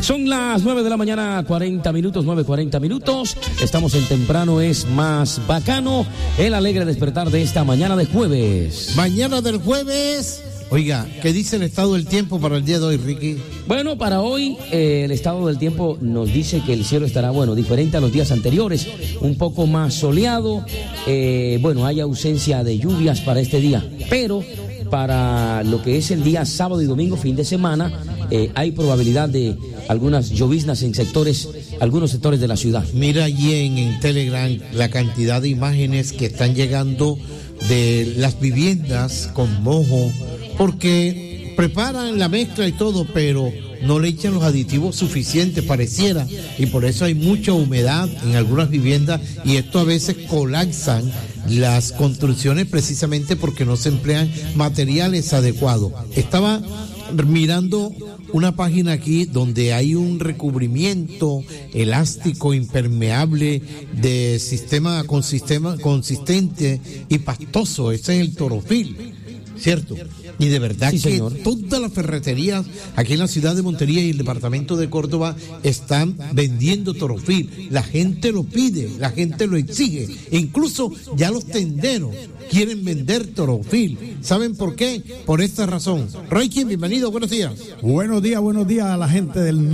Son las 9 de la mañana, 40 minutos, 9:40 minutos. Estamos en Temprano es Más Bacano, el alegre despertar de esta mañana de jueves. Mañana del jueves. Oiga, ¿qué dice el estado del tiempo para el día de hoy, Ricky? Bueno, para hoy el estado del tiempo nos dice que el cielo estará, diferente a los días anteriores, un poco más soleado, hay ausencia de lluvias para este día, pero para lo que es el día sábado y domingo, fin de semana, hay probabilidad de algunas lloviznas en algunos sectores de la ciudad. Mira allí en Telegram la cantidad de imágenes que están llegando de las viviendas con mojo, porque preparan la mezcla y todo, pero no le echan los aditivos suficientes, pareciera, y por eso hay mucha humedad en algunas viviendas, y esto a veces colapsan las construcciones precisamente porque no se emplean materiales adecuados. Estaba mirando una página aquí donde hay un recubrimiento elástico impermeable de sistema consistente y pastoso. Ese es el torofil, ¿cierto? Y de verdad sí, que señor, todas las ferreterías aquí en la ciudad de Montería y el departamento de Córdoba están vendiendo torofil. La gente lo pide, la gente lo exige, e incluso ya los tenderos quieren vender torofil. ¿Saben por qué? Por esta razón. Roykin, bienvenido, buenos días. Buenos días a la gente del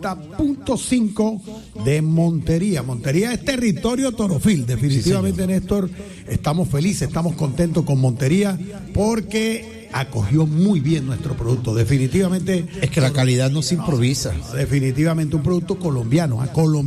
90.5 de Montería. Montería es territorio torofil, definitivamente, sí, Néstor. Estamos felices, estamos contentos con Montería porque acogió muy bien nuestro producto, definitivamente. Es que la calidad no se improvisa. Definitivamente un producto colombiano.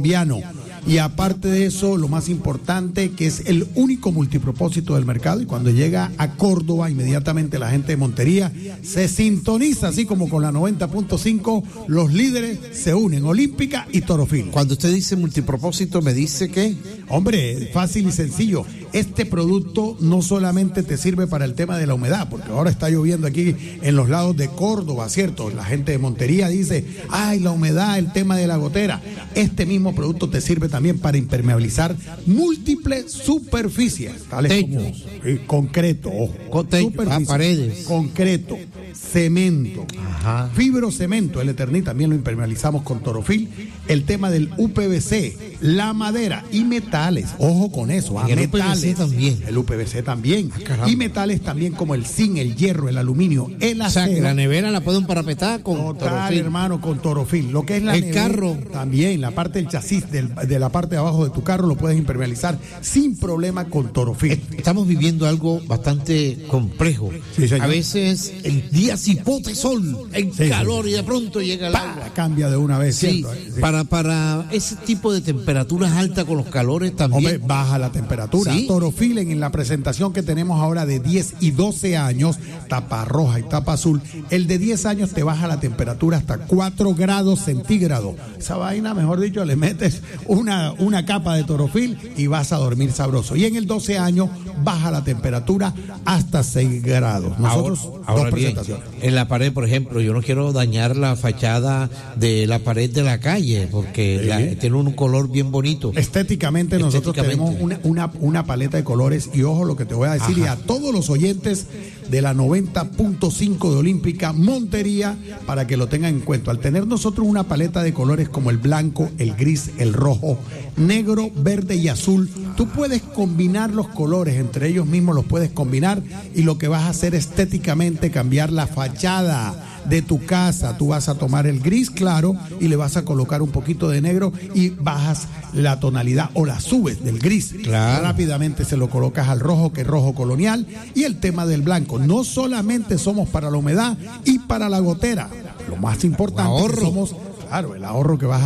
Y aparte de eso, lo más importante, que es el único multipropósito del mercado, y cuando llega a Córdoba, inmediatamente la gente de Montería se sintoniza, así como con la 90.5, los líderes se unen, Olímpica y Torofil. Cuando usted dice multipropósito, ¿me dice qué? Hombre, fácil y sencillo. Este producto no solamente te sirve para el tema de la humedad, porque ahora está lloviendo aquí en los lados de Córdoba, ¿cierto? La gente de Montería dice, ay, la humedad, el tema de la gotera. Este mismo producto te sirve también para impermeabilizar múltiples superficies, tales como concreto, paredes, concreto, cemento, fibrocemento, el Eternit también lo impermeabilizamos con Torofil, el tema del UPVC, la madera y metales, ojo con eso, metales, el UPVC también, y metales también como el zinc, el hierro, el aluminio, el acero. O sea, que la nevera la pueden parapetar con Torofil. Hermano, con Torofil. Lo que es la nevera, carro también, la parte del chasis de la parte de abajo de tu carro lo puedes impermeabilizar sin problema con Torofil. Estamos viviendo algo bastante complejo. Sí, a veces el día cipote sol, el calor, y de pronto llega el agua. Cambia de una vez. Sí, sí. Para ese tipo de temperaturas altas con los calores también. Hombre, baja la temperatura. ¿Sí? Torofil en la presentación que tenemos ahora de 10 y 12 años, tapa roja y tapa azul, el de 10 años te baja la temperatura hasta 4 grados centígrados. Esa vaina, mejor dicho, le metes una capa de Torofil y vas a dormir sabroso. Y en el 12 años baja la temperatura hasta 6 grados. Nosotros ahora dos bien, presentaciones. En la pared, por ejemplo, yo no quiero dañar la fachada de la pared de la calle porque tiene un color bien bonito. Estéticamente nosotros tenemos una paleta de colores, y ojo lo que te voy a decir, y a todos los oyentes de la 90.5 de Olímpica Montería, para que lo tengan en cuenta. Al tener nosotros una paleta de colores como el blanco, el gris, el rojo, negro, verde y azul, tú puedes combinar los colores, entre ellos mismos los puedes combinar, y lo que vas a hacer estéticamente, cambiar la fachada de tu casa. Tú vas a tomar el gris claro y le vas a colocar un poquito de negro y bajas la tonalidad o la subes del gris. Claro. Rápidamente se lo colocas al rojo, que es rojo colonial, y el tema del blanco. No solamente somos para la humedad y para la gotera. Lo más importante, ahorro. somos, el ahorro que vas a